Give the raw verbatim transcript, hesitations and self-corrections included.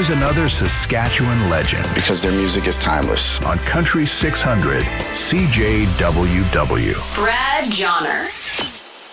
Here's another Saskatchewan legend. Because their music is timeless. On Country six hundred, C J W W. Brad Johnner.